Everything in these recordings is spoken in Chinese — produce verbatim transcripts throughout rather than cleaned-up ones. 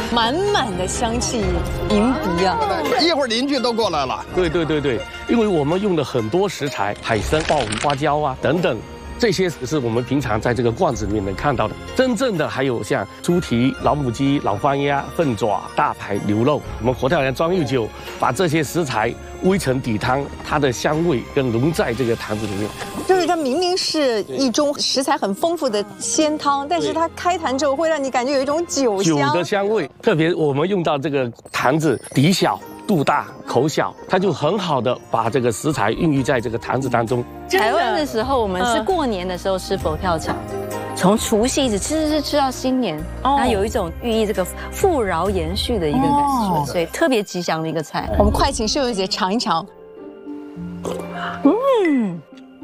满满的香气迎鼻啊！ 一会儿邻居都过来了。 对对对对，因为我们用了很多食材，海参、鲍鱼、花椒啊等等。 这些是我们平常在这个罐子里面能看到的，真正的还有像猪蹄、老母鸡、老番鸭、凤爪、大排、牛肉。我们佛跳墙装釉酒，把这些食材煨成底汤，它的香味更浓在这个坛子里面。 就是它明明是一盅食材很丰富的鲜汤，但是它开坛之后会让你感觉有一种酒香。 酒的香味，特别我们用到这个坛子底小。 肚大口小，它就很好的把这个食材孕育在这个坛子当中。 台湾的时候，我们是过年的时候吃佛跳墙，从除夕一直吃吃吃吃到新年，它有一种寓意这个富饶延续的一个感觉，所以特别吉祥的一个菜。 我们快请秀秀姐尝一尝。嗯。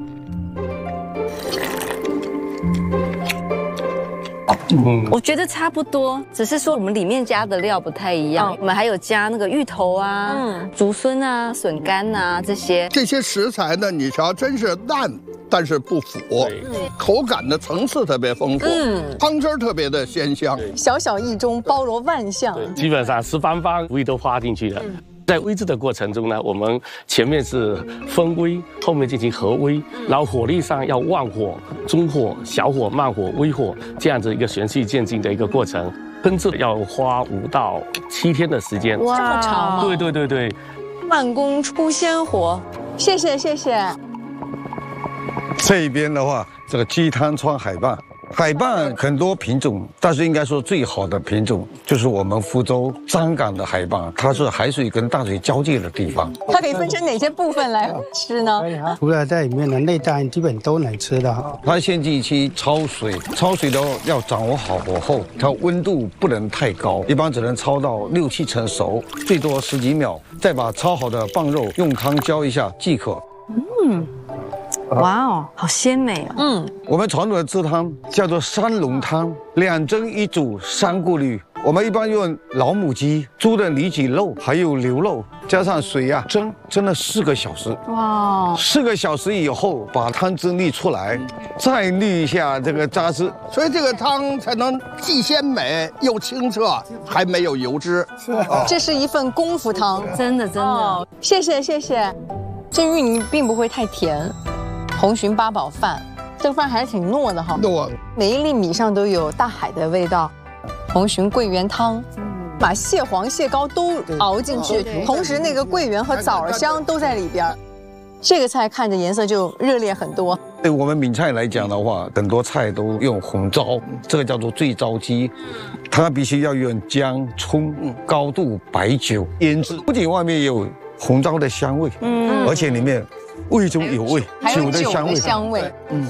嗯，我觉得差不多，只是说我们里面加的料不太一样。嗯、我们还有加那个芋头啊、嗯、竹荪啊、笋干啊这些。 这些食材呢，你瞧，真是淡，但是不腐，口感的层次特别丰富，嗯，汤汁特别的鲜香。 小小一盅，包罗万象。 基本上十方方味都花进去了。嗯 在煨制的过程中呢，我们前面是分煨，后面进行合煨，然后火力上要旺火、中火、小火、慢火、微火这样子一个循序渐进的一个过程。烹制要花五到七天的时间。 哇，这么长吗？ 对对对对， 慢工出鲜活。谢谢谢谢。 这一边的话，这个鸡汤川海蚌。 海蚌很多品种，但是应该说最好的品种就是我们福州张港的海蚌，它是海水跟大水交界的地方。 它可以分成哪些部分来吃呢？ 除了在里面的内脏，基本都能吃的。 它先进去焯水，焯水的要掌握好火候，它温度不能太高，一般只能焯到六七成熟，最多十几秒，再把焯好的蚌肉用汤浇一下即可。 嗯。 哇哦，好鲜美哦！ 嗯， 我们传统的制汤叫做三龙汤，两蒸一煮三过滤。我们一般用老母鸡、猪的里脊肉，还有牛肉，加上水呀、啊，蒸蒸了四个小时。哇！四个小时以后，把汤汁沥出来，再沥一下这个渣汁， 所以这个汤才能既鲜美又清澈，还没有油脂。 是、哦，这是一份功夫汤， 真的真的。哦、 谢谢谢谢。这芋泥并不会太甜。 红鲟八宝饭，这个饭还是挺糯的哈。 糯， 每一粒米上都有大海的味道。红鲟桂圆汤，把蟹黄、蟹膏都熬进去，同时那个桂圆和枣香都在里边。这个菜看着颜色就热烈很多。 对我们闽菜来讲的话，很多菜都用红糟，这个叫做醉糟鸡，它必须要用姜、葱、高度白酒腌制，不仅外面有红糟的香味，嗯，而且里面。 味中有味， 酒的香味，香味，嗯，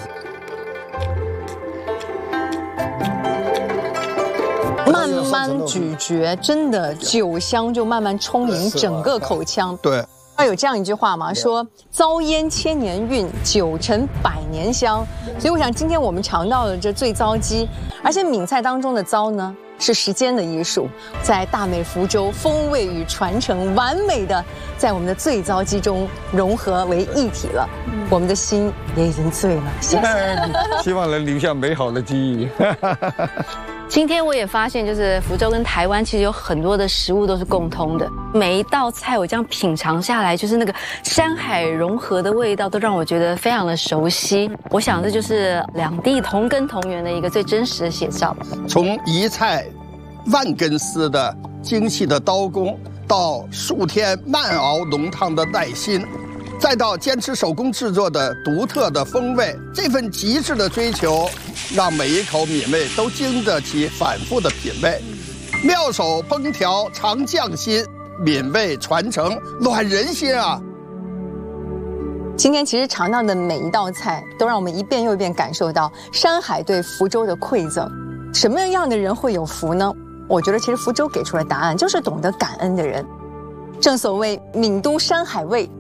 慢慢咀嚼，真的酒香就慢慢充盈整个口腔。 对， 要有这样一句话嘛，说糟腌千年韵，酒陈百年香。所以我想，今天我们尝到了这醉糟鸡，而且闽菜当中的糟呢。 是时间的艺术，在大美福州，风味与传承完美的在我们的醉糟鸡中融合为一体了。嗯、我们的心也已经醉了，谢谢。 希望能留下美好的记忆。 今天我也发现，就是福州跟台湾其实有很多的食物都是共通的。每一道菜我这样品尝下来，就是那个山海融合的味道，都让我觉得非常的熟悉。我想这就是两地同根同源的一个最真实的写照。 从一菜万根丝的精细的刀工，到数天慢熬浓汤的耐心。 再到坚持手工制作的独特的风味，这份极致的追求，让每一口闽味都经得起反复的品味。妙手烹调常匠心，闽味传承暖人心啊！ 今天其实尝到的每一道菜，都让我们一遍又一遍感受到山海对福州的馈赠。什么样的人会有福呢？我觉得其实福州给出了答案，就是懂得感恩的人。正所谓闽都山海味。